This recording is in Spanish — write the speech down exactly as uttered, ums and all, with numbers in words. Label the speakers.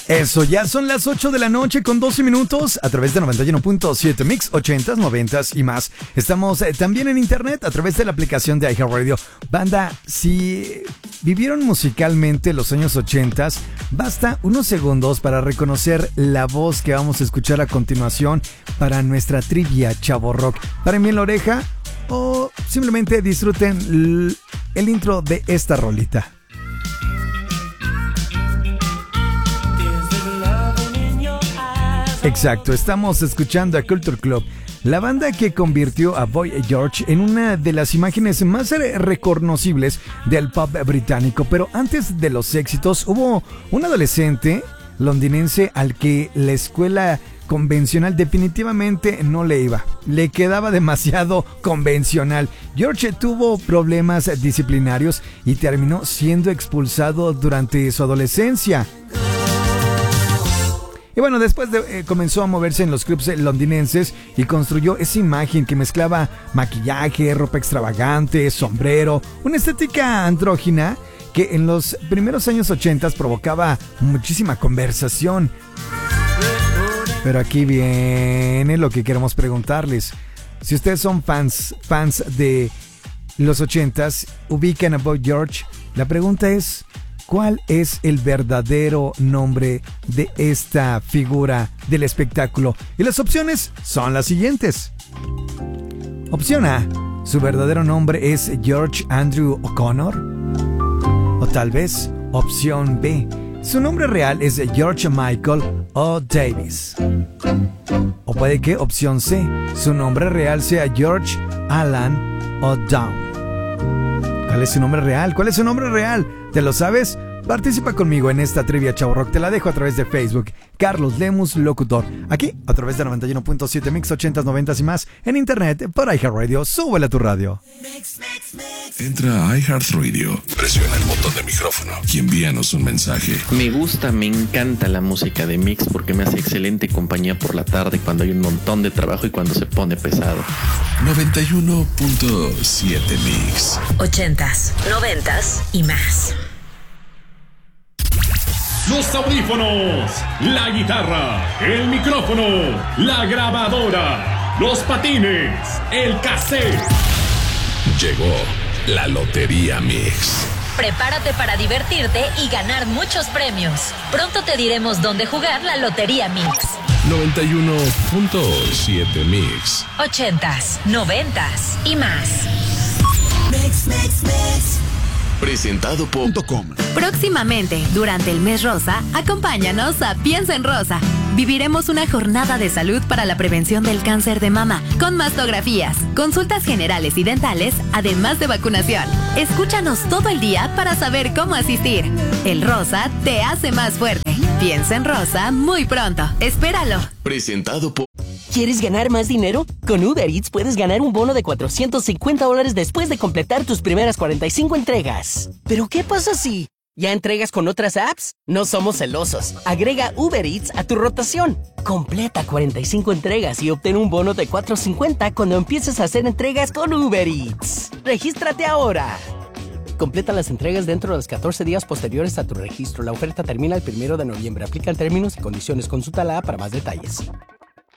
Speaker 1: Eso, ya son las ocho de la noche con doce minutos a través de noventa y uno punto siete Mix, ochentas, noventas y más. Estamos eh, también en internet a través de la aplicación de iHeartRadio. Banda, si vivieron musicalmente los años ochentas, basta unos segundos para reconocer la voz que vamos a escuchar a continuación para nuestra trivia Chavo Rock. Paren bien la oreja o simplemente disfruten l- el intro de esta rolita. Exacto, estamos escuchando a Culture Club, la banda que convirtió a Boy George en una de las imágenes más reconocibles del pop británico. Pero antes de los éxitos hubo un adolescente londinense al que la escuela convencional definitivamente no le iba, le quedaba demasiado convencional. George tuvo problemas disciplinarios y terminó siendo expulsado durante su adolescencia. Y bueno, después de, eh, comenzó a moverse en los clubs londinenses y construyó esa imagen que mezclaba maquillaje, ropa extravagante, sombrero, una estética andrógina que en los primeros años ochenta provocaba muchísima conversación. Pero aquí viene lo que queremos preguntarles. Si ustedes son fans, fans de los ochentas, ubican a Boy George, la pregunta es: ¿cuál es el verdadero nombre de esta figura del espectáculo? Y las opciones son las siguientes. Opción A, su verdadero nombre es George Andrew O'Connor. O tal vez, opción B, su nombre real es George Michael O. Davis. O puede que opción C, su nombre real sea George Alan O'Down. ¿Cuál es su nombre real? ¿Cuál es su nombre real? ¿Te lo sabes? Participa conmigo en esta trivia Chavo Rock. Te la dejo a través de Facebook. Carlos Lemus, locutor. Aquí, a través de noventa y uno punto siete Mix, ochentas, noventas y más. En internet, por iHeartRadio. Súbele a tu radio.
Speaker 2: Entra a iHeartRadio, presiona el botón de micrófono y envíanos un mensaje.
Speaker 3: Me gusta, me encanta la música de Mix porque me hace excelente compañía por la tarde cuando hay un montón de trabajo y cuando se pone pesado.
Speaker 2: noventa y uno punto siete Mix.
Speaker 4: Ochentas, noventas y más.
Speaker 5: Los audífonos, la guitarra, el micrófono, la grabadora, los patines, el cassette.
Speaker 2: Llegó la Lotería Mix.
Speaker 4: Prepárate para divertirte y ganar muchos premios. Pronto te diremos dónde jugar la Lotería Mix.
Speaker 2: noventa y uno punto siete Mix.
Speaker 4: Ochentas, noventas y más.
Speaker 6: Mix, mix, mix.
Speaker 2: Presentado por .com.
Speaker 7: Próximamente, durante el mes rosa, acompáñanos a Piensa en Rosa. Viviremos una jornada de salud para la prevención del cáncer de mama, con mastografías, consultas generales y dentales, además de vacunación. Escúchanos todo el día para saber cómo asistir. El rosa te hace más fuerte. Piensa en Rosa muy pronto. Espéralo.
Speaker 2: Presentado por...
Speaker 8: ¿Quieres ganar más dinero? Con Uber Eats puedes ganar un bono de cuatrocientos cincuenta dólares después de completar tus primeras cuarenta y cinco entregas. ¿Pero qué pasa si ya entregas con otras apps? No somos celosos. Agrega Uber Eats a tu rotación. Completa cuarenta y cinco entregas y obtén un bono de cuatrocientos cincuenta cuando empieces a hacer entregas con Uber Eats. ¡Regístrate ahora! Completa las entregas dentro de los catorce días posteriores a tu registro. La oferta termina el primero de noviembre. Aplican términos y condiciones. Consulta la app para más detalles.